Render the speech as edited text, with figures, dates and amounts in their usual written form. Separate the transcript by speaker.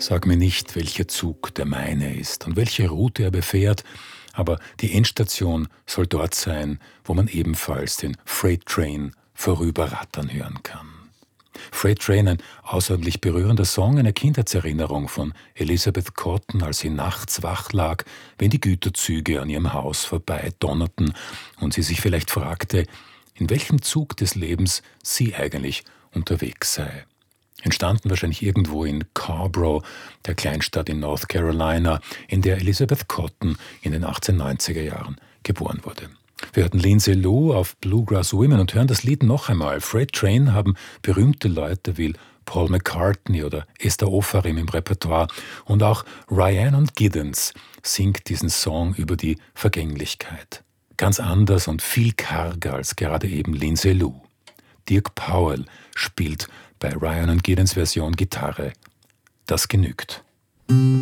Speaker 1: Sag mir nicht, welcher Zug der meine ist und welche Route er befährt, aber die Endstation soll dort sein, wo man ebenfalls den Freight Train vorüberrattern hören kann. Freight Train, ein außerordentlich berührender Song, eine Kindheitserinnerung von Elizabeth Cotten, als sie nachts wach lag, wenn die Güterzüge an ihrem Haus vorbei donnerten und sie sich vielleicht fragte, in welchem Zug des Lebens sie eigentlich unterwegs sei. Entstanden wahrscheinlich irgendwo in Carrboro, der Kleinstadt in North Carolina, in der Elizabeth Cotten in den 1890er Jahren geboren wurde. Wir hörten Lindsay Lou auf Bluegrass Women und hören das Lied noch einmal. Freight Train haben berühmte Leute wie Paul McCartney oder Esther Ofarim im Repertoire, und auch Rhiannon Giddens singt diesen Song über die Vergänglichkeit. Ganz anders und viel karger als gerade eben Lindsay Lou. Dirk Powell spielt bei Rhiannon Giddens Version Gitarre. Das genügt.